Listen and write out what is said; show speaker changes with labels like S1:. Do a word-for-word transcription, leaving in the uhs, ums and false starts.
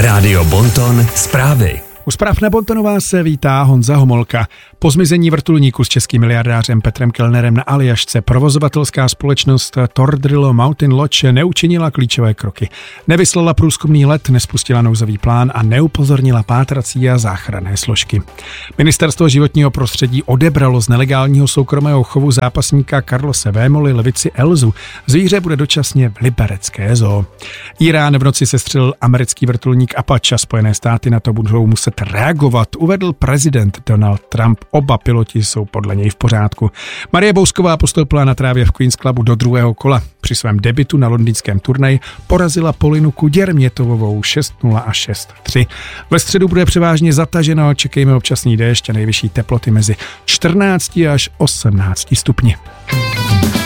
S1: Rádio Bonton zprávy.
S2: U zpráv na Bontonu vás se vítá Honza Homolka. Po zmizení vrtulníku s českým miliardářem Petrem Kellnerem na Aljašce provozovatelská společnost Tordrillo Mountain Lodge neučinila klíčové kroky. Nevyslala průzkumný let, nespustila nouzový plán a neupozornila pátrací a záchranné složky. Ministerstvo životního prostředí odebralo z nelegálního soukromého chovu zápasníka Carlose Vémoly levici Elzu. Zvíře bude dočasně v liberecké zoo. Irán v noci sestřelil americký vrtulník Apache a Spojené státy na to budou muset reagovat, uvedl prezident Donald Trump. Oba piloti jsou podle něj v pořádku. Marie Bousková postoupila na trávě v Queen's Clubu do druhého kola. Při svém debutu na londýnském turnaji porazila Polinu Kuděrmětovovou šest nula a šest tři. Ve středu bude převážně zataženo, čekejme občasný déšť a nejvyšší teploty mezi čtrnácti až osmnácti stupni.